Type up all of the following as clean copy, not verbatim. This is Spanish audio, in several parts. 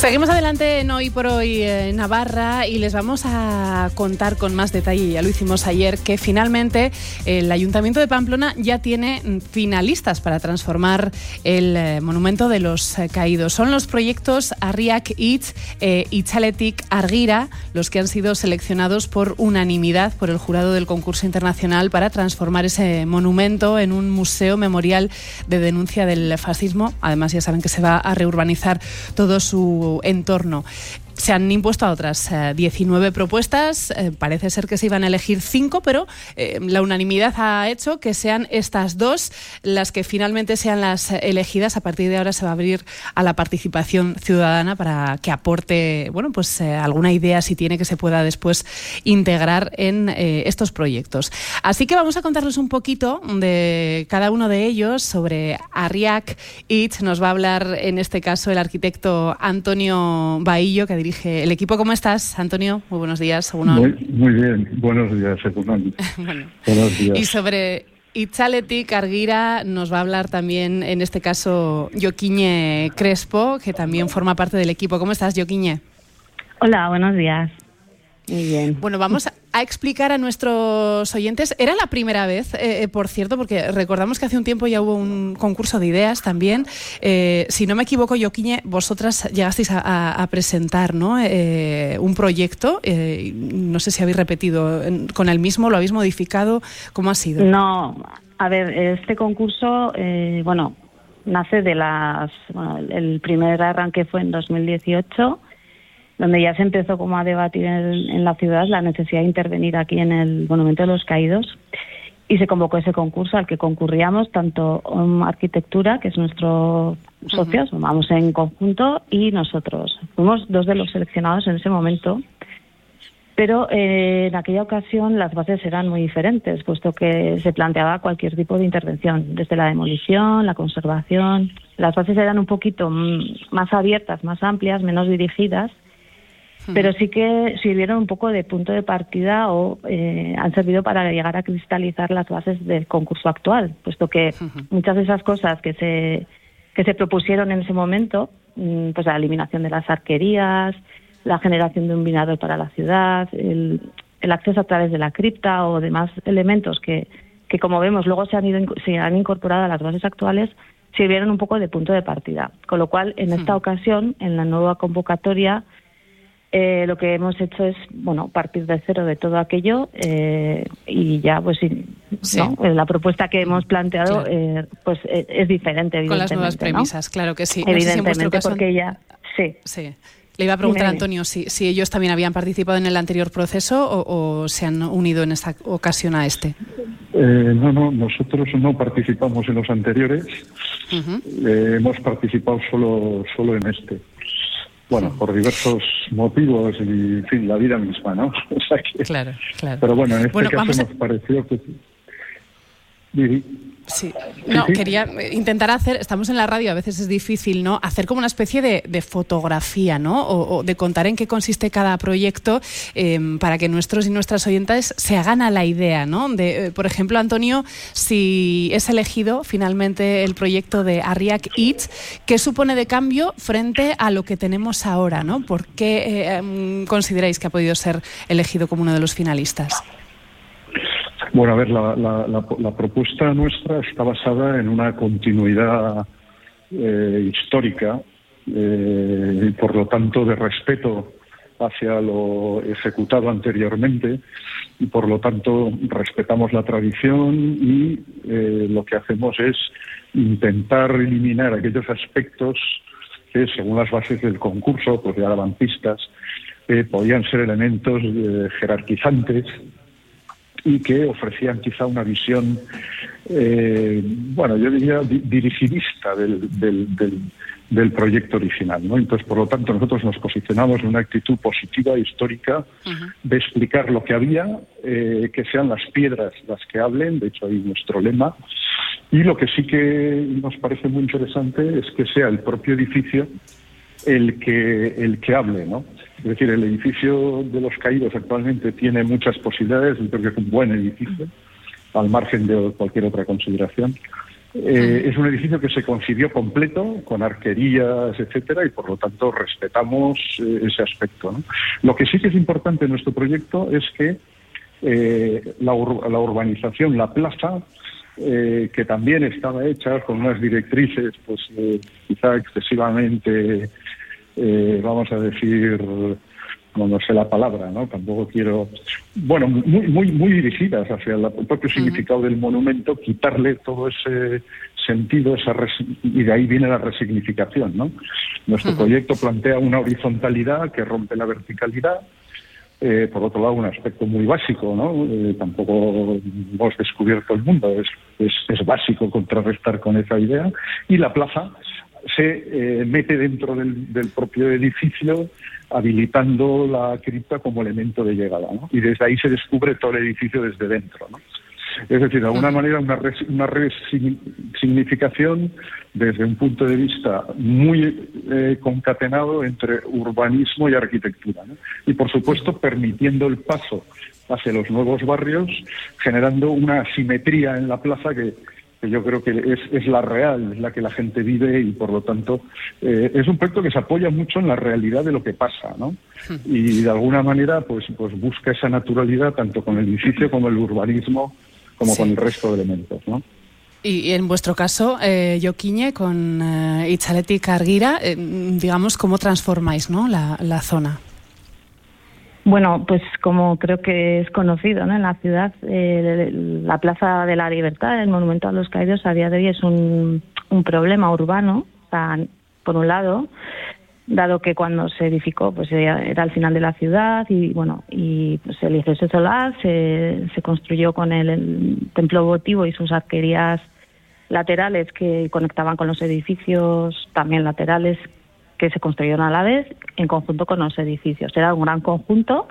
Seguimos adelante en Hoy por Hoy Navarra y les vamos a contar con más detalle, ya lo hicimos ayer, que finalmente el Ayuntamiento de Pamplona ya tiene finalistas para transformar el Monumento de los Caídos. Son los proyectos Arriac Hitz y Txaletik Argira los que han sido seleccionados por unanimidad por el jurado del concurso internacional para transformar ese monumento en un museo memorial de denuncia del fascismo. Además, ya saben que se va a reurbanizar todo su entorno. Se han impuesto a otras 19 propuestas, parece ser que se iban a elegir 5, pero la unanimidad ha hecho que sean estas 2 las que finalmente sean las elegidas. A partir de ahora se va a abrir a la participación ciudadana para que aporte, alguna idea, si tiene, que se pueda después integrar en estos proyectos. Así que vamos a contarles un poquito de cada uno de ellos. Sobre Arriac Hitz nos va a hablar en este caso el arquitecto Antonio Bahillo, que dirige el equipo. ¿Cómo estás, Antonio? Muy buenos días. Muy bien. Buenos días, Egunon. Buenos días. Y sobre Txaletik Argira nos va a hablar también, en este caso, Jokiñe Crespo, que también forma parte del equipo. ¿Cómo estás, Jokiñe? Hola, buenos días. Muy bien. Bueno, vamos a explicar a nuestros oyentes. Era la primera vez, por cierto, porque recordamos que hace un tiempo ya hubo un concurso de ideas también. Si no me equivoco, Jokiñe, vosotras llegasteis a presentar, ¿no? Un proyecto. No sé si habéis repetido con el mismo, lo habéis modificado. ¿Cómo ha sido? No, a ver, este concurso, nace de el primer arranque fue en 2018, donde ya se empezó como a debatir en la ciudad la necesidad de intervenir aquí en el Monumento de los Caídos, y se convocó ese concurso al que concurríamos tanto Arquitectura, que es nuestro socio, vamos en conjunto, y nosotros. Fuimos 2 de los seleccionados en ese momento, pero en aquella ocasión las bases eran muy diferentes, puesto que se planteaba cualquier tipo de intervención, desde la demolición, la conservación. Las bases eran un poquito más abiertas, más amplias, menos dirigidas, pero sí que sirvieron un poco de punto de partida o han servido para llegar a cristalizar las bases del concurso actual, puesto que muchas de esas cosas que se propusieron en ese momento, pues la eliminación de las arquerías, la generación de un mirador para la ciudad, el acceso a través de la cripta o demás elementos que como vemos luego se han incorporado a las bases actuales, sirvieron un poco de punto de partida. Con lo cual, en esta ocasión, en la nueva convocatoria, lo que hemos hecho es partir de cero de todo aquello y ya la propuesta que hemos planteado es diferente, evidentemente. Con las nuevas premisas, ¿no? Claro que sí. Evidentemente, no sé si porque ya... Sí. Le iba a preguntar a Antonio si ellos también habían participado en el anterior proceso o se han unido en esta ocasión a este. No, nosotros no participamos en los anteriores. Hemos participado solo en este. Bueno, por diversos motivos y, en fin, la vida misma, ¿no? O sea que, claro. Pero bueno, en este caso nos pareció que... Sí. No, quería intentar hacer, estamos en la radio, a veces es difícil, ¿no? Hacer como una especie de fotografía, ¿no? O de contar en qué consiste cada proyecto para que nuestros y nuestras oyentes se hagan a la idea, ¿no? Por ejemplo, Antonio, si es elegido finalmente el proyecto de Arriac Hitz, ¿qué supone de cambio frente a lo que tenemos ahora, ¿no? ¿Por qué consideráis que ha podido ser elegido como uno de los finalistas? Bueno, a ver, la propuesta nuestra está basada en una continuidad histórica y, por lo tanto, de respeto hacia lo ejecutado anteriormente, y, por lo tanto, respetamos la tradición y lo que hacemos es intentar eliminar aquellos aspectos que, según las bases del concurso, pues ya daban pistas, podían ser elementos jerarquizantes y que ofrecían quizá una visión, yo diría dirigidista del proyecto original, ¿no? Entonces, por lo tanto, nosotros nos posicionamos en una actitud positiva, histórica, de explicar lo que había, que sean las piedras las que hablen, de hecho ahí nuestro lema, y lo que sí que nos parece muy interesante es que sea el propio edificio el que hable, ¿no? Es decir, el edificio de los Caídos actualmente tiene muchas posibilidades, yo creo que es un buen edificio, al margen de cualquier otra consideración, Es un edificio que se concibió completo, con arquerías, etcétera, y por lo tanto respetamos ese aspecto, ¿no? Lo que sí que es importante en nuestro proyecto es que la urbanización, la plaza, que también estaba hecha con unas directrices, pues quizá excesivamente, vamos a decir, no sé la palabra, ¿no? Tampoco quiero, bueno, muy dirigidas hacia el propio significado del monumento, quitarle todo ese sentido, y de ahí viene la resignificación, ¿no? Nuestro proyecto plantea una horizontalidad que rompe la verticalidad. Por otro lado, un aspecto muy básico, ¿no? Tampoco hemos descubierto el mundo, es básico contrarrestar con esa idea. Y la plaza se mete dentro del propio edificio, habilitando la cripta como elemento de llegada, ¿no? Y desde ahí se descubre todo el edificio desde dentro, ¿no? Es decir, de alguna manera una resignificación desde un punto de vista muy concatenado entre urbanismo y arquitectura, ¿no? Y, por supuesto, permitiendo el paso hacia los nuevos barrios, generando una asimetría en la plaza que yo creo que es la real, es la que la gente vive, y por lo tanto es un proyecto que se apoya mucho en la realidad de lo que pasa, ¿no? Y de alguna manera pues busca esa naturalidad tanto con el edificio como el urbanismo, como con el resto de elementos, ¿no? Y en vuestro caso, Jokiñe, con Itzaletik Argira, digamos, ¿cómo transformáis, ¿no?, la zona? Bueno, pues como creo que es conocido, ¿no?, en la ciudad, la Plaza de la Libertad, el Monumento a los Caídos, a día de hoy es un problema urbano. O sea, por un lado, dado que cuando se edificó pues era al final de la ciudad y bueno, y pues se eligió ese solar, se construyó con el templo votivo y sus arquerías laterales que conectaban con los edificios también laterales que se construyeron a la vez en conjunto con los edificios. Era un gran conjunto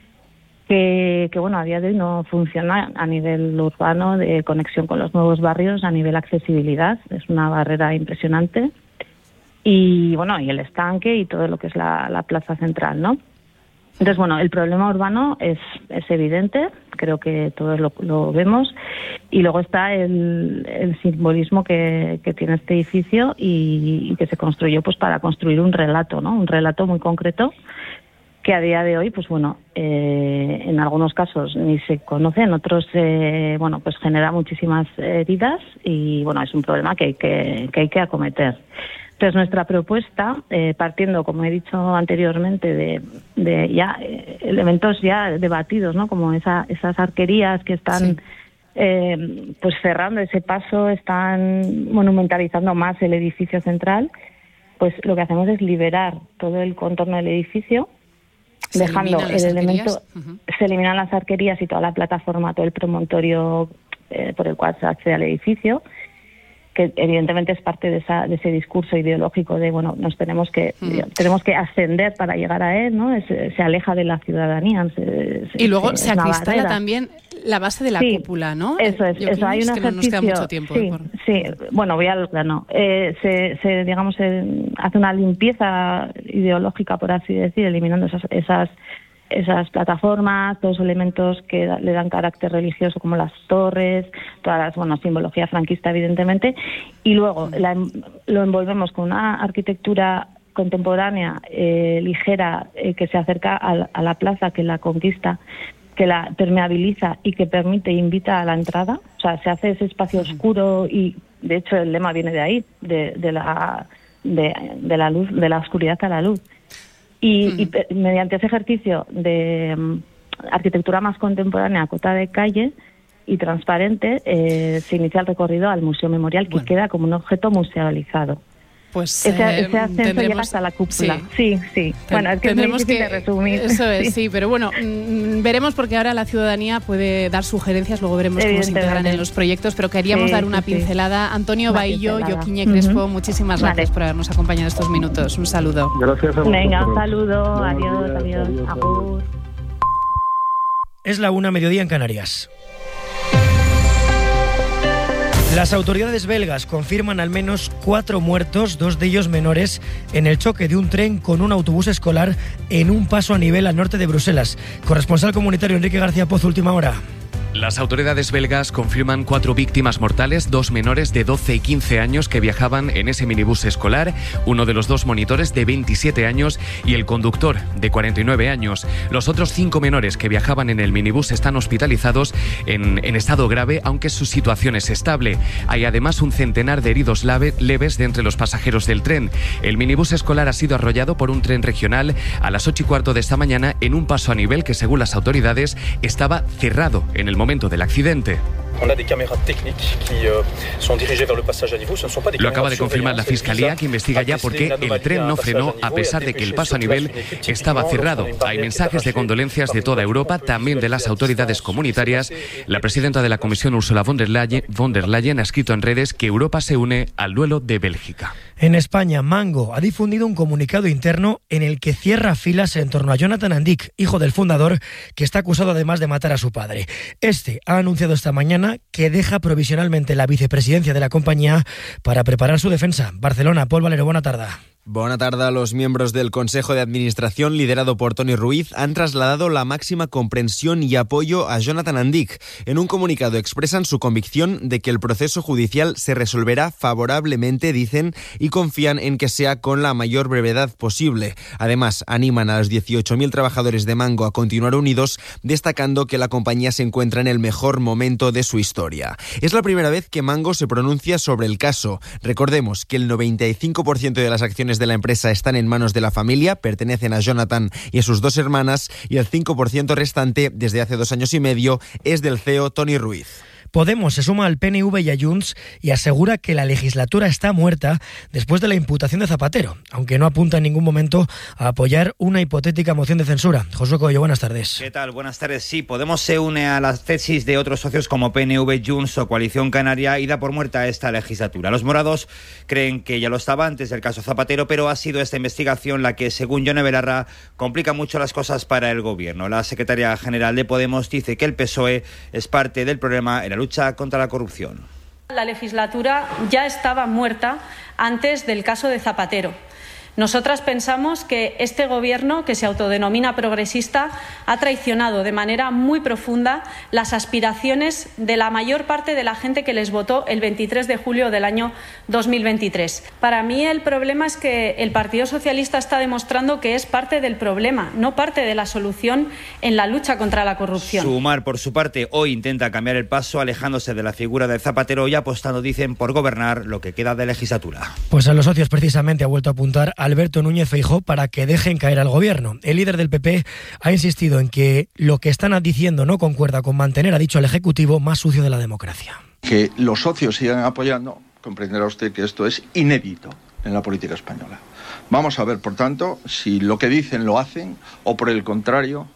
que bueno, a día de hoy no funciona a nivel urbano, de conexión con los nuevos barrios, a nivel accesibilidad. Es una barrera impresionante. Y bueno, y el estanque y todo lo que es la plaza central, ¿no? Entonces, bueno, el problema urbano es evidente, creo que todos lo vemos, y luego está el simbolismo que tiene este edificio y que se construyó pues para construir un relato, ¿no? Un relato muy concreto que a día de hoy, pues bueno, en algunos casos ni se conoce, en otros, bueno, pues genera muchísimas heridas y bueno, es un problema que hay que acometer. Entonces, nuestra propuesta, partiendo, como he dicho anteriormente, de ya elementos ya debatidos, ¿no? Como esas arquerías que están pues cerrando ese paso, están monumentalizando más el edificio central, pues lo que hacemos es liberar todo el contorno del edificio, dejando el elemento, se eliminan las arquerías y toda la plataforma, todo el promontorio por el cual se accede al edificio, que evidentemente es parte de ese discurso ideológico de, bueno, nos tenemos que ascender para llegar a él, ¿no? Se aleja de la ciudadanía. Y luego se acristala también la base de la cúpula, ¿no? Eso es. Eso hay un ejercicio. No nos queda mucho tiempo. Sí. Bueno, voy al grano. Digamos, hace una limpieza ideológica, por así decir, eliminando esas plataformas, todos los elementos que le dan carácter religioso, como las torres, todas las, bueno, simbología franquista, evidentemente, y luego lo envolvemos con una arquitectura contemporánea, ligera, que se acerca a la plaza, que la conquista, que la permeabiliza y que permite e invita a la entrada. O sea, se hace ese espacio oscuro y, de hecho, el lema viene de ahí, de la luz, de la oscuridad a la luz. Y mediante ese ejercicio de arquitectura más contemporánea, cota de calle y transparente, se inicia el recorrido al Museo Memorial, que queda como un objeto musealizado. Pues ese ascenso llega hasta la cúpula. Sí. Bueno, es que es muy difícil de resumir. Eso es, sí, pero bueno, veremos, porque ahora la ciudadanía puede dar sugerencias, luego veremos cómo se integran en los proyectos, pero queríamos dar una pincelada. Antonio Baillo, Jokiñe Crespo, muchísimas gracias por habernos acompañado estos minutos. Un saludo. Gracias a vosotros. Venga, un saludo, adiós. Agur. Es la 1:00, mediodía en Canarias. Las autoridades belgas confirman al menos 4 muertos, 2 de ellos menores, en el choque de un tren con un autobús escolar en un paso a nivel al norte de Bruselas. Corresponsal comunitario Enrique García Pozo, última hora. Las autoridades belgas confirman 4 víctimas mortales, 2 menores de 12 y 15 años que viajaban en ese minibús escolar, uno de los 2 monitores de 27 años y el conductor de 49 años. Los otros 5 menores que viajaban en el minibús están hospitalizados en estado grave, aunque su situación es estable. Hay además un centenar de heridos leves de entre los pasajeros del tren. El minibús escolar ha sido arrollado por un tren regional a las 8:15 de esta mañana en un paso a nivel que, según las autoridades, estaba cerrado en el momento del accidente. Lo acaba de confirmar la Fiscalía, que investiga ya por qué el tren no frenó a pesar de que el paso a nivel estaba cerrado. Hay mensajes de condolencias de toda Europa, también de las autoridades comunitarias. La presidenta de la Comisión, Ursula von der Leyen, ha escrito en redes que Europa se une al duelo de Bélgica. En España, Mango ha difundido un comunicado interno en el que cierra filas en torno a Jonathan Andic, hijo del fundador, que está acusado además de matar a su padre. Este ha anunciado esta mañana que deja provisionalmente la vicepresidencia de la compañía para preparar su defensa. Barcelona, Pol Valero, buena tarde. Buena tarde. Los miembros del Consejo de Administración, liderado por Toni Ruiz, han trasladado la máxima comprensión y apoyo a Jonathan Andic. En un comunicado expresan su convicción de que el proceso judicial se resolverá favorablemente, dicen, y confían en que sea con la mayor brevedad posible. Además, animan a los 18.000 trabajadores de Mango a continuar unidos, destacando que la compañía se encuentra en el mejor momento de su historia. Es la primera vez que Mango se pronuncia sobre el caso. Recordemos que el 95% de las acciones de la empresa están en manos de la familia, pertenecen a Jonathan y a sus 2 hermanas, y el 5% restante, desde hace 2 años y medio, es del CEO Toni Ruiz. Podemos se suma al PNV y a Junts y asegura que la legislatura está muerta después de la imputación de Zapatero, aunque no apunta en ningún momento a apoyar una hipotética moción de censura. Josué Coello, buenas tardes. ¿Qué tal? Buenas tardes. Sí, Podemos se une a las tesis de otros socios como PNV, Junts o Coalición Canaria y da por muerta esta legislatura. Los morados creen que ya lo estaba antes del caso Zapatero, pero ha sido esta investigación la que, según Yone Belarra, complica mucho las cosas para el gobierno. La secretaria general de Podemos dice que el PSOE es parte del problema en la lucha contra la corrupción. La legislatura ya estaba muerta antes del caso de Zapatero. Nosotras pensamos que este gobierno, que se autodenomina progresista, ha traicionado de manera muy profunda las aspiraciones de la mayor parte de la gente que les votó el 23 de julio del año 2023. Para mí el problema es que el Partido Socialista está demostrando que es parte del problema, no parte de la solución en la lucha contra la corrupción. Sumar, por su parte, hoy intenta cambiar el paso, alejándose de la figura de Zapatero y apostando, dicen, por gobernar lo que queda de legislatura. Pues a los socios precisamente ha vuelto a apuntar Alberto Núñez Feijóo para que dejen caer al gobierno. El líder del PP ha insistido en que lo que están diciendo no concuerda con mantener, ha dicho, al Ejecutivo más sucio de la democracia. Que los socios sigan apoyando, comprenderá usted que esto es inédito en la política española. Vamos a ver, por tanto, si lo que dicen lo hacen o, por el contrario,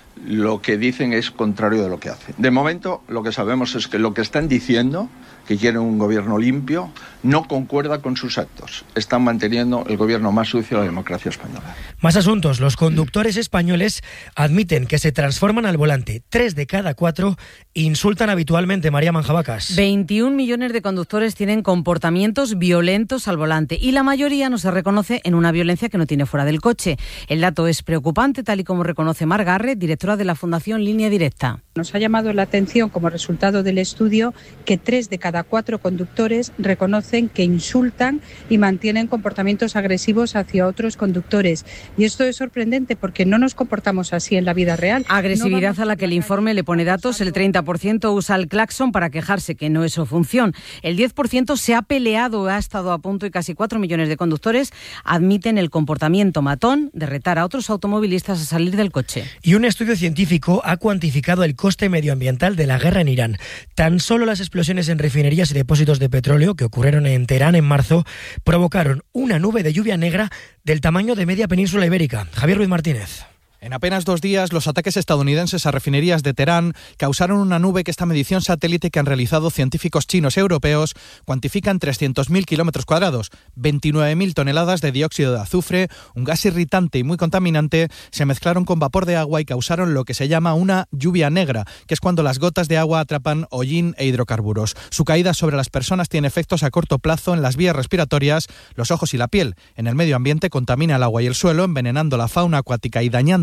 lo que dicen es contrario de lo que hacen. De momento, lo que sabemos es que lo que están diciendo, que quieren un gobierno limpio, no concuerda con sus actos. Están manteniendo el gobierno más sucio de la democracia española. Más asuntos. Los conductores españoles admiten que se transforman al volante. 3 de cada 4 insultan habitualmente. María Manjabacas. 21 millones de conductores tienen comportamientos violentos al volante y la mayoría no se reconoce en una violencia que no tiene fuera del coche. El dato es preocupante, tal y como reconoce Mar Garre, directora de la Fundación Línea Directa. Nos ha llamado la atención, como resultado del estudio, que 3 de cada 4 conductores reconocen que insultan y mantienen comportamientos agresivos hacia otros conductores. Y esto es sorprendente porque no nos comportamos así en la vida real. Agresividad a la que el informe le pone datos. El 30% usa el claxon para quejarse, que no es su función. El 10% se ha peleado, ha estado a punto, y casi 4 millones de conductores admiten el comportamiento matón de retar a otros automovilistas a salir del coche. Y un estudio científico ha cuantificado el coste medioambiental de la guerra en Irán. Tan solo las explosiones en refinerías y depósitos de petróleo que ocurrieron en Teherán en marzo provocaron una nube de lluvia negra del tamaño de media península ibérica. Javier Ruiz Martínez. En apenas 2 días, los ataques estadounidenses a refinerías de Teherán causaron una nube que esta medición satélite que han realizado científicos chinos y europeos cuantifica en 300.000 kilómetros cuadrados. 29.000 toneladas de dióxido de azufre, un gas irritante y muy contaminante, se mezclaron con vapor de agua y causaron lo que se llama una lluvia negra, que es cuando las gotas de agua atrapan hollín e hidrocarburos. Su caída sobre las personas tiene efectos a corto plazo en las vías respiratorias, los ojos y la piel. En el medio ambiente contamina el agua y el suelo, envenenando la fauna acuática y dañando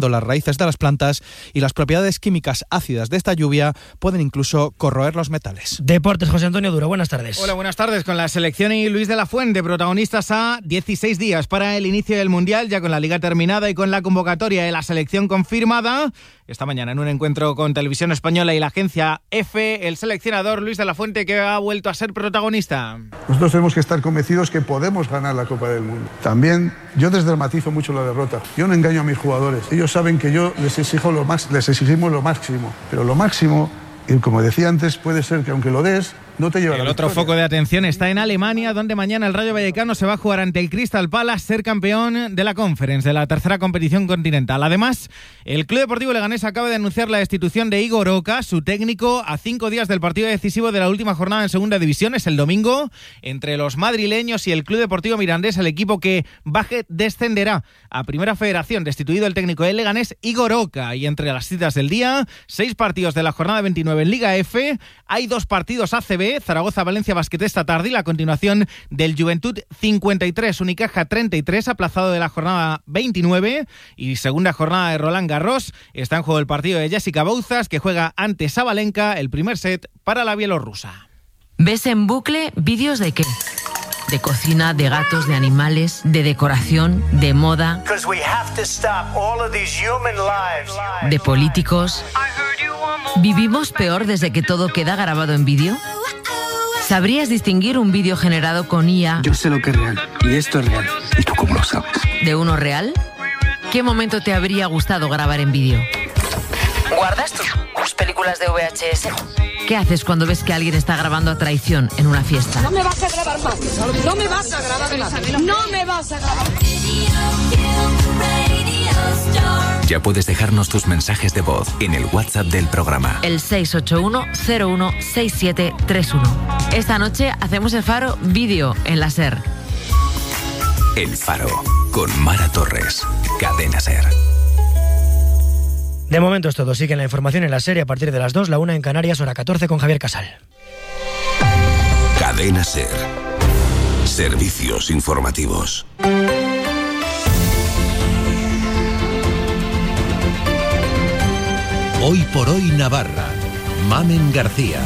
las raíces de las plantas y las propiedades químicas ácidas de esta lluvia pueden incluso corroer los metales. Deportes, José Antonio Duro, buenas tardes. Hola, buenas tardes. Con la selección y Luis de la Fuente, protagonistas a 16 días para el inicio del Mundial, ya con la Liga terminada y con la convocatoria de la selección confirmada. Esta mañana en un encuentro con Televisión Española y la agencia EFE, el seleccionador Luis de la Fuente, que ha vuelto a ser protagonista. Nosotros tenemos que estar convencidos que podemos ganar la Copa del Mundo. También yo desdramatizo mucho la derrota. Yo no engaño a mis jugadores. Ellos saben que yo les exigimos lo máximo. Pero lo máximo, y como decía antes, puede ser que aunque lo des, no te lleva a la victoria. El otro foco de atención está en Alemania, donde mañana el Rayo Vallecano se va a jugar ante el Crystal Palace, ser campeón de la Conference, de la tercera competición continental. Además, el Club Deportivo Leganés acaba de anunciar la destitución de Igor Oca, su técnico, a 5 días del partido decisivo de la última jornada en Segunda División. Es el domingo, entre los madrileños y el Club Deportivo Mirandés. El equipo que baje descenderá a Primera Federación. Destituido el técnico del Leganés, Igor Oca. Y entre las citas del día, 6 partidos de la jornada 29 en Liga F. Hay 2 partidos ACB, Zaragoza-Valencia Basket esta tarde y la continuación del Juventud 53, Unicaja 33, aplazado de la jornada 29, y segunda jornada de Roland Garros. Está en juego el partido de Jessica Bouzas, que juega ante Sabalenka, el primer set para la bielorrusa. ¿Ves en bucle vídeos de qué? De cocina, de gatos, de animales, de decoración, de moda, de políticos. ¿Vivimos peor desde que todo queda grabado en vídeo? ¿Sabrías distinguir un vídeo generado con IA? Yo sé lo que es real, y esto es real. ¿Y tú cómo lo sabes? ¿De uno real? ¿Qué momento te habría gustado grabar en vídeo? ¿Guardas tus películas de VHS? ¿Qué haces cuando ves que alguien está grabando a traición en una fiesta? No me vas a grabar más. No me vas a grabar más. No me vas a grabar. Ya puedes dejarnos tus mensajes de voz en el WhatsApp del programa. El 681-016731. Esta noche hacemos el Faro vídeo en la SER. El Faro, con Mara Torres. Cadena SER. De momento es todo. Sigue la información en la serie a partir de las 2, la 1 en Canarias, hora 14 con Javier Casal. Cadena SER. Servicios informativos. Hoy por hoy Navarra. Mamen García.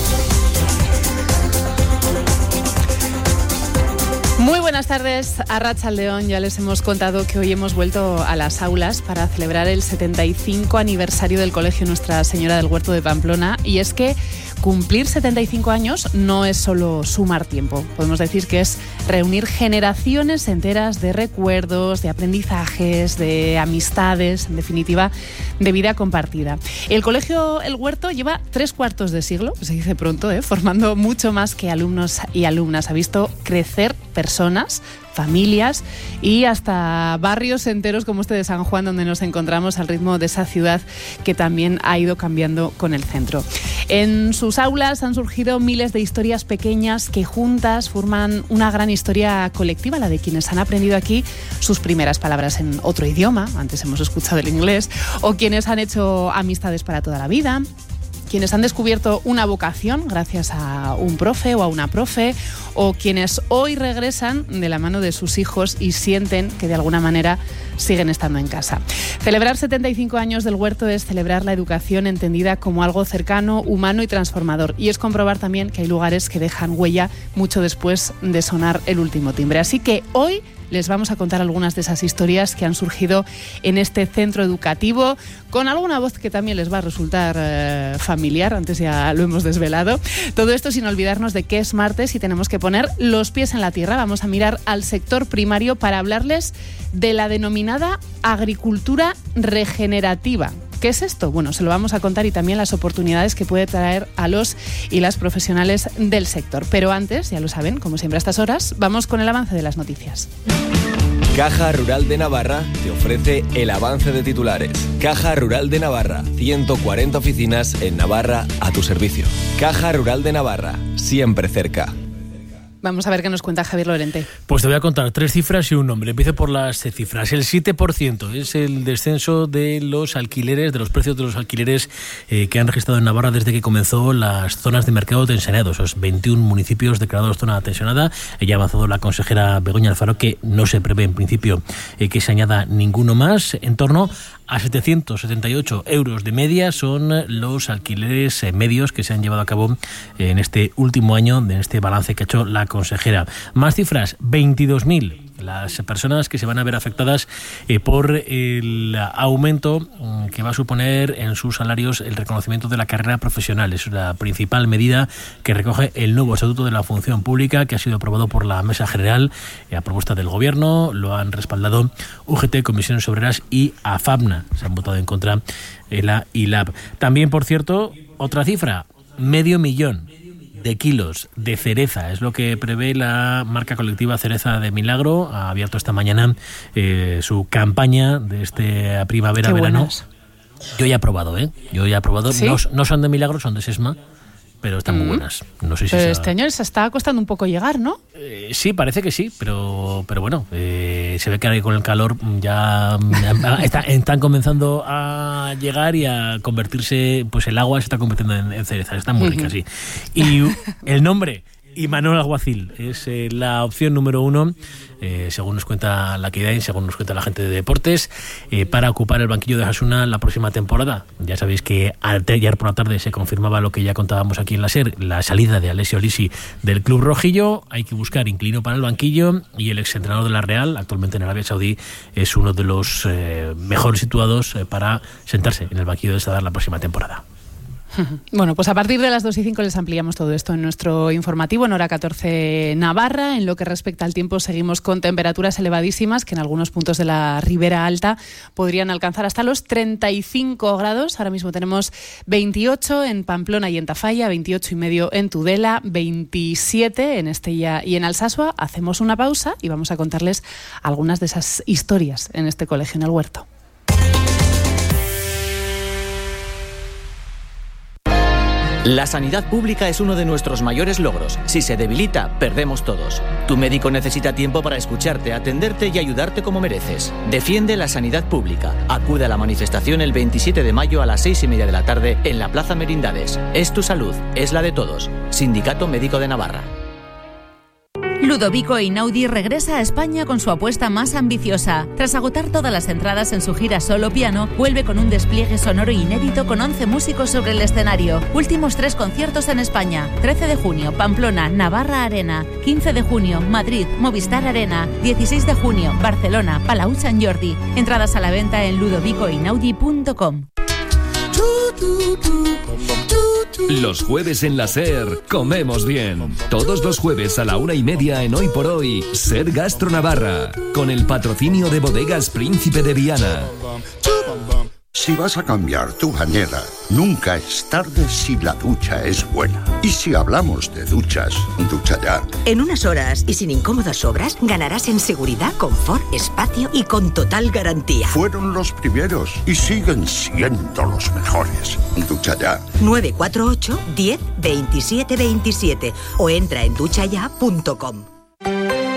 Muy buenas tardes, Arratsaldeon. Ya les hemos contado que hoy hemos vuelto a las aulas para celebrar el 75 aniversario del Colegio Nuestra Señora del Huerto de Pamplona. Y es que cumplir 75 años no es solo sumar tiempo. Podemos decir que es reunir generaciones enteras de recuerdos, de aprendizajes, de amistades, en definitiva, de vida compartida. El Colegio El Huerto lleva 3/4 de siglo, se dice pronto, formando mucho más que alumnos y alumnas. Ha visto crecer personas, familias y hasta barrios enteros como este de San Juan, donde nos encontramos al ritmo de esa ciudad que también ha ido cambiando con el centro. En sus aulas han surgido miles de historias pequeñas que juntas forman una gran historia colectiva, la de quienes han aprendido aquí sus primeras palabras en otro idioma, antes hemos escuchado el inglés, o quienes han hecho amistades para toda la vida, quienes han descubierto una vocación gracias a un profe o a una profe, o quienes hoy regresan de la mano de sus hijos y sienten que de alguna manera siguen estando en casa. Celebrar 75 años del Huerto es celebrar la educación entendida como algo cercano, humano y transformador. Y es comprobar también que hay lugares que dejan huella mucho después de sonar el último timbre. Así que hoy les vamos a contar algunas de esas historias que han surgido en este centro educativo, con alguna voz que también les va a resultar familiar, antes ya lo hemos desvelado. Todo esto sin olvidarnos de que es martes y tenemos que poner los pies en la tierra. Vamos a mirar al sector primario para hablarles de la denominada agricultura regenerativa. ¿Qué es esto? Bueno, se lo vamos a contar y también las oportunidades que puede traer a los y las profesionales del sector. Pero antes, ya lo saben, como siempre a estas horas, vamos con el avance de las noticias. Caja Rural de Navarra te ofrece el avance de titulares. Caja Rural de Navarra, 140 oficinas en Navarra a tu servicio. Caja Rural de Navarra, siempre cerca. Vamos a ver qué nos cuenta Javier Lorente. Pues te voy a contar 3 cifras y un nombre. Empiezo por las cifras. El 7% es el descenso de los alquileres, de los precios de los alquileres que han registrado en Navarra desde que comenzó las zonas de mercado tensionado, esos 21 municipios declarados zona tensionada. Ya ha avanzado la consejera Begoña Alfaro que no se prevé en principio que se añada ninguno más. En torno a 778 euros de media son los alquileres medios que se han llevado a cabo en este último año, en este balance que ha hecho la consejera. Más cifras, 22.000 las personas que se van a ver afectadas por el aumento que va a suponer en sus salarios el reconocimiento de la carrera profesional. Es la principal medida que recoge el nuevo Estatuto de la Función Pública que ha sido aprobado por la Mesa General a propuesta del Gobierno. Lo han respaldado UGT, Comisiones Obreras y AFAPNA. Se han votado en contra la ILAB. También, por cierto, otra cifra, 500.000 de kilos de cereza, es lo que prevé la marca colectiva Cereza de Milagro. Ha abierto esta mañana su campaña de este primavera-verano. Yo ya he probado, ¿Sí? No son de Milagro, son de Sesma, pero están muy buenas. No sé si pero este año les está costando un poco llegar, ¿no? Sí, parece que sí, pero bueno, se ve que ahora con el calor ya están comenzando a llegar y a convertirse, pues el agua se está convirtiendo en cereza, están muy ricas, sí. Y el nombre, Imanol Alguacil, es la opción número 1, según nos cuenta la Kidain, según nos cuenta la gente de deportes, para ocupar el banquillo de Osasuna la próxima temporada. Ya sabéis que ayer por la tarde se confirmaba lo que ya contábamos aquí en la SER, la salida de Alessio Lisi del club rojillo. Hay que buscar inquilino para el banquillo y el exentrenador de la Real, actualmente en Arabia Saudí, es uno de los mejores situados para sentarse en el banquillo de Sadar la próxima temporada. Bueno, pues a partir de las 2:05 les ampliamos todo esto en nuestro informativo en hora 14 Navarra. En lo que respecta al tiempo, seguimos con temperaturas elevadísimas que en algunos puntos de la Ribera Alta podrían alcanzar hasta los 35 grados. Ahora mismo tenemos 28 en Pamplona y en Tafalla, 28,5 en Tudela, 27 en Estella y en Alsasua. Hacemos una pausa y vamos a contarles algunas de esas historias en este colegio en el Huerto. La sanidad pública es uno de nuestros mayores logros. Si se debilita, perdemos todos. Tu médico necesita tiempo para escucharte, atenderte y ayudarte como mereces. Defiende la sanidad pública. Acude a la manifestación el 27 de mayo a las 6:30 de la tarde en la Plaza Merindades. Es tu salud, es la de todos. Sindicato Médico de Navarra. Ludovico Einaudi regresa a España con su apuesta más ambiciosa. Tras agotar todas las entradas en su gira solo piano, vuelve con un despliegue sonoro inédito con 11 músicos sobre el escenario. Últimos 3 conciertos en España. 13 de junio, Pamplona, Navarra Arena. 15 de junio, Madrid, Movistar Arena. 16 de junio, Barcelona, Palau Sant Jordi. Entradas a la venta en ludovicoeinaudi.com. Los jueves en la SER comemos bien. Todos los jueves a la 1:30 en Hoy por Hoy, SER Gastro Navarra, con el patrocinio de Bodegas Príncipe de Viana. Si vas a cambiar tu bañera, nunca es tarde si la ducha es buena. Y si hablamos de duchas, Ducha Ya. En unas horas y sin incómodas obras, ganarás en seguridad, confort, espacio y con total garantía. Fueron los primeros y siguen siendo los mejores. Ducha Ya. 948 10 27 27 o entra en duchaya.com.